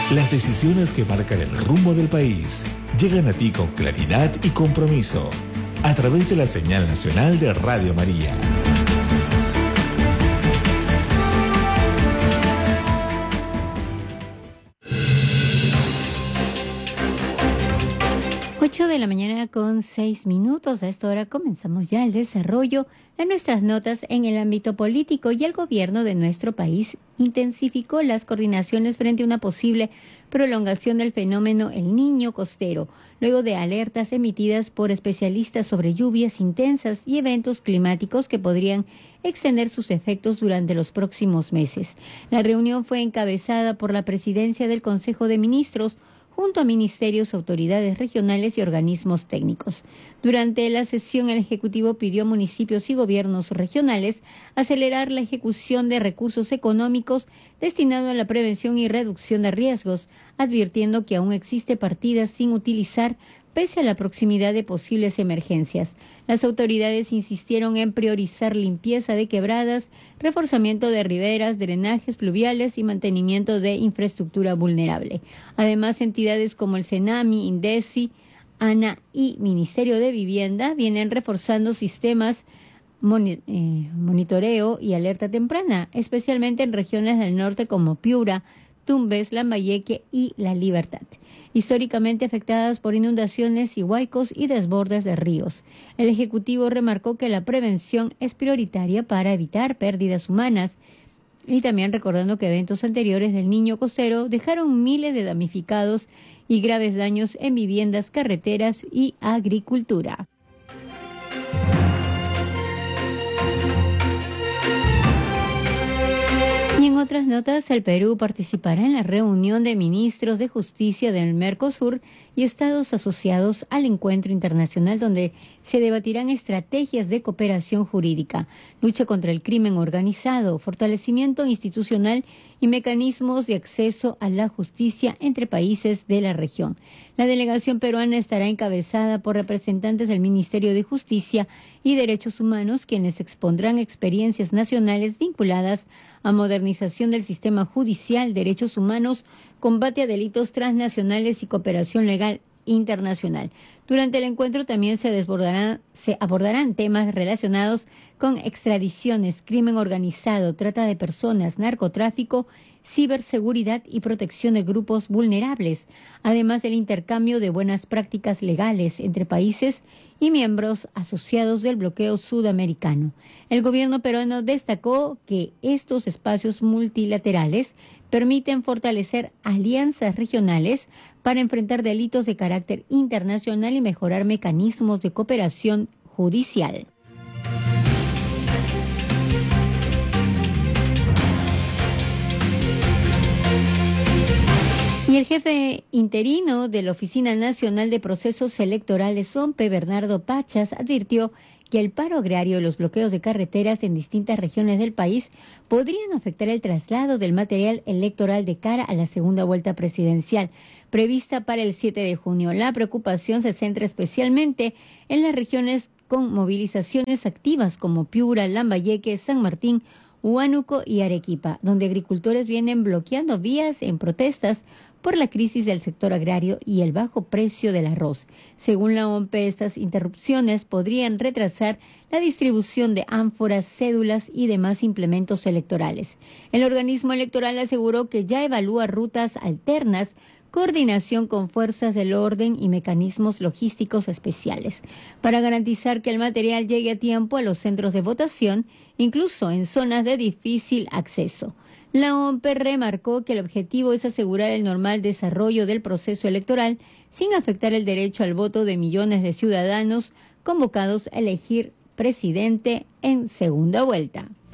Las decisiones que marcan el rumbo del país llegan a ti con claridad y compromiso a través de la señal nacional de Radio María. De la mañana con 6 minutos. A esta hora comenzamos ya el desarrollo de nuestras notas en el ámbito político, y el gobierno de nuestro país intensificó las coordinaciones frente a una posible prolongación del fenómeno El Niño costero, luego de alertas emitidas por especialistas sobre lluvias intensas y eventos climáticos que podrían extender sus efectos durante los próximos meses. La reunión fue encabezada por la presidencia del Consejo de Ministros, junto a ministerios, autoridades regionales y organismos técnicos. Durante la sesión, el Ejecutivo pidió a municipios y gobiernos regionales acelerar la ejecución de recursos económicos destinados a la prevención y reducción de riesgos, advirtiendo que aún existe partidas sin utilizar pese a la proximidad de posibles emergencias. Las autoridades insistieron en priorizar limpieza de quebradas, reforzamiento de riberas, drenajes pluviales y mantenimiento de infraestructura vulnerable. Además, entidades como el CENAMI, INDECI, ANA y Ministerio de Vivienda vienen reforzando sistemas monitoreo y alerta temprana, especialmente en regiones del norte como Piura, Tumbes, Lambayeque y La Libertad, históricamente afectadas por inundaciones y huaicos y desbordes de ríos. El Ejecutivo remarcó que la prevención es prioritaria para evitar pérdidas humanas, y también recordando que eventos anteriores del Niño costero dejaron miles de damnificados y graves daños en viviendas, carreteras y agricultura. En otras notas, el Perú participará en la reunión de ministros de Justicia del Mercosur y estados asociados al encuentro internacional, donde se debatirán estrategias de cooperación jurídica, lucha contra el crimen organizado, fortalecimiento institucional y mecanismos de acceso a la justicia entre países de la región. La delegación peruana estará encabezada por representantes del Ministerio de Justicia y Derechos Humanos, quienes expondrán experiencias nacionales vinculadas a modernización del sistema judicial, derechos humanos, combate a delitos transnacionales y cooperación legal internacional. Durante el encuentro también se abordarán temas relacionados con extradiciones, crimen organizado, trata de personas, narcotráfico, ciberseguridad y protección de grupos vulnerables, además del intercambio de buenas prácticas legales entre países y miembros asociados del bloqueo sudamericano. El gobierno peruano destacó que estos espacios multilaterales permiten fortalecer alianzas regionales para enfrentar delitos de carácter internacional y mejorar mecanismos de cooperación judicial. Y el jefe interino de la Oficina Nacional de Procesos Electorales, OMPE, Bernardo Pachas, advirtió que el paro agrario y los bloqueos de carreteras en distintas regiones del país podrían afectar el traslado del material electoral de cara a la segunda vuelta presidencial, prevista para el 7 de junio. La preocupación se centra especialmente en las regiones con movilizaciones activas como Piura, Lambayeque, San Martín, Huánuco y Arequipa, donde agricultores vienen bloqueando vías en protestas por la crisis del sector agrario y el bajo precio del arroz. Según la OMPE, estas interrupciones podrían retrasar la distribución de ánforas, cédulas y demás implementos electorales. El organismo electoral aseguró que ya evalúa rutas alternas, coordinación con fuerzas del orden y mecanismos logísticos especiales para garantizar que el material llegue a tiempo a los centros de votación, incluso en zonas de difícil acceso. La OMPE remarcó que el objetivo es asegurar el normal desarrollo del proceso electoral sin afectar el derecho al voto de millones de ciudadanos convocados a elegir presidente en segunda vuelta.